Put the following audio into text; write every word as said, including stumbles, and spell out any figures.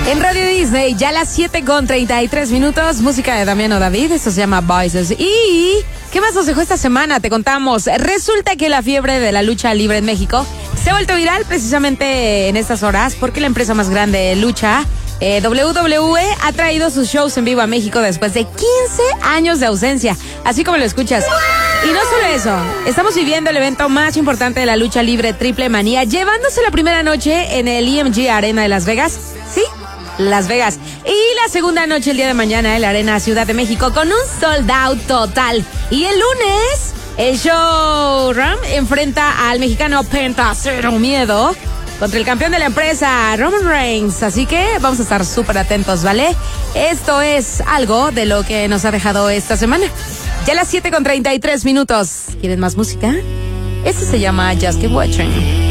En Radio Disney, ya a las siete con treinta y tres minutos, música de Damiano David, eso se llama Voices. Y, ¿qué más nos dejó esta semana? Te contamos. Resulta que la fiebre de la lucha libre en México se ha vuelto viral precisamente en estas horas porque la empresa más grande de lucha, eh, W W E, ha traído sus shows en vivo a México después de quince años de ausencia, así como lo escuchas. Y no solo eso, estamos viviendo el evento más importante de la lucha libre, Triple Manía, llevándose la primera noche en el E M G Arena de Las Vegas. ¿Sí? Las Vegas. Y la segunda noche el día de mañana en la Arena Ciudad de México con un sold out total. Y el lunes, el show Ram enfrenta al mexicano Penta Cero Miedo contra el campeón de la empresa, Roman Reigns. Así que vamos a estar súper atentos, ¿vale? Esto es algo de lo que nos ha dejado esta semana. Ya a las siete con treinta y tres minutos. ¿Quieren más música? Este se llama Just Keep Watching.